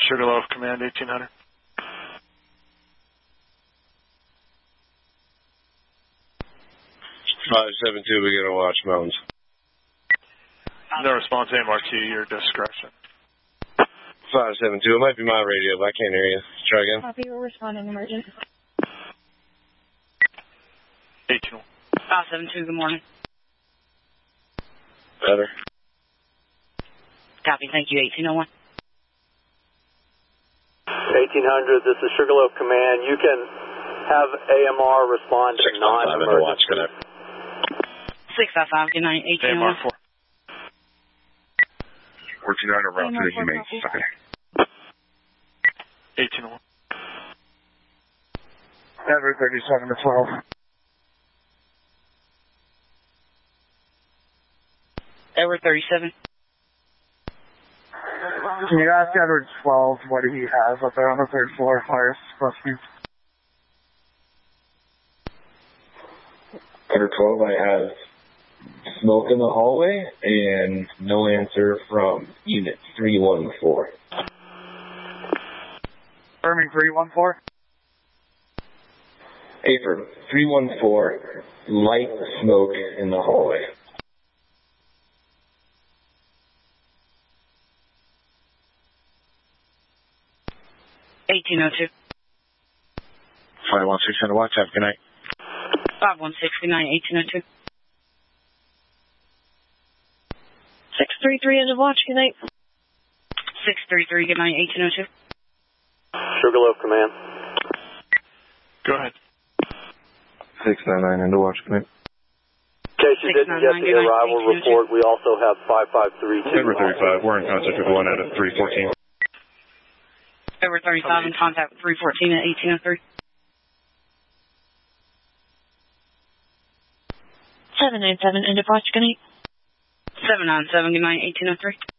Sugarloaf Command 1800. Five 7-2, we get a watch mountains. No response, AMR2, your discretion. 572, it might be my radio, but I can't hear you. Try again. Copy, we're responding emergent. 1801. 572, good morning. Better. Copy, thank you, 1801. 1800, this is Sugarloaf Command. You can have AMR respond to non-emergency. 655, good night, 1801. AMR4. 1400, route to the humane society. 1801. Everett 37 to 12. Edward 37. Can you ask Edward 12 what he has up there on the third floor? Fire supposed to be. Edward 12, I have smoke in the hallway and no answer from Unit 314. Firming 314? Affirm 314, light smoke in the hallway. $1802. 516 watch, have a good night. 516, good night, 1802. 633 end of watch, good night. 633, good night, 1802. Sugarloaf Command. Go ahead. 699 into watch, good night. In case you didn't get the arrival report, we also have 5532. Edward 35, we're in contact with 1 out of 314. Edward 35 in contact with 314 at 1803. 797 end of watch, good night. 797, good night, 1803.